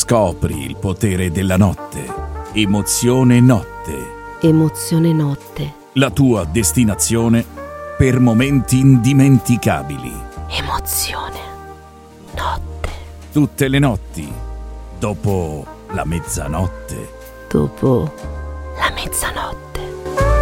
Scopri il potere della notte. Emozione notte. Emozione notte. La tua destinazione per momenti indimenticabili. Emozione notte. Tutte le notti, dopo la mezzanotte. Dopo la mezzanotte.